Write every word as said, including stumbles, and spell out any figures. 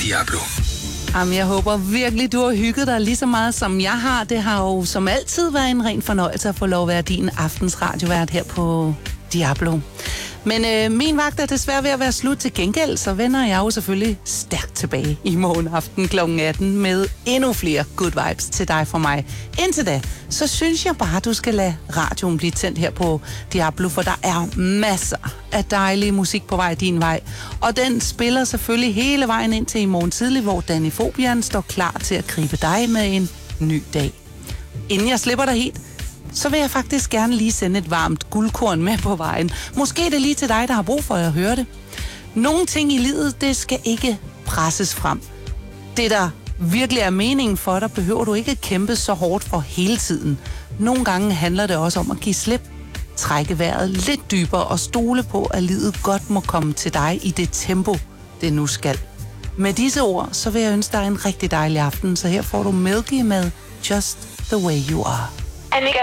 Diablo. Jamen, jeg håber virkelig, du har hygget dig lige så meget, som jeg har. Det har jo som altid været en ren fornøjelse at få lov at være din aftens radiovært her på Diablo. Men øh, min vagt er desværre ved at være slut. Til gengæld, så vender jeg jo selvfølgelig stærkt tilbage i morgen aften klokken atten med endnu flere good vibes til dig fra mig. Indtil da, så synes jeg bare, du skal lade radioen blive tændt her på Diablo, for der er masser af dejlig musik på vej din vej. Og den spiller selvfølgelig hele vejen ind til i morgen tidlig, hvor Danny Fobian står klar til at gribe dig med en ny dag. Inden jeg slipper dig helt, så vil jeg faktisk gerne lige sende et varmt guldkorn med på vejen. Måske er det lige til dig, der har brug for at høre det. Nogle ting i livet, det skal ikke presses frem. Det, der virkelig er meningen for dig, behøver du ikke kæmpe så hårdt for hele tiden. Nogle gange handler det også om at give slip, trække vejret lidt dybere og stole på, at livet godt må komme til dig i det tempo, det nu skal. Med disse ord, så vil jeg ønske dig en rigtig dejlig aften, så her får du Milky med Just the Way You Are.